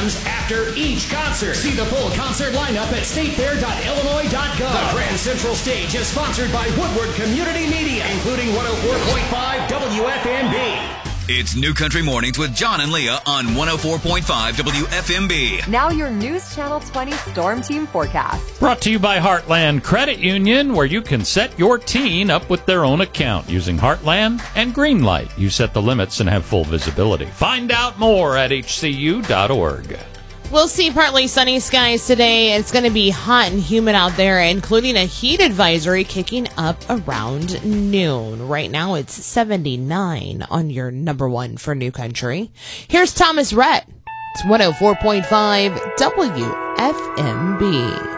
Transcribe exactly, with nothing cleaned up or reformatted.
runs after each concert. See the full concert lineup at state fair dot illinois dot gov. The Grand Central Stage is sponsored by Woodward Community Media, including one oh four point five W F M B. It's New Country Mornings with John and Leah on one oh four point five W F M B. Now your News Channel twenty Storm Team forecast. Brought to you by Heartland Credit Union, where you can set your teen up with their own account using Heartland and Greenlight. You set the limits and have full visibility. Find out more at h c u dot org. We'll see partly sunny skies today. It's going to be hot and humid out there, including a heat advisory kicking up around noon. Right now, it's seventy-nine on your number one for New Country. Here's Thomas Rhett. It's one oh four point five W F M B.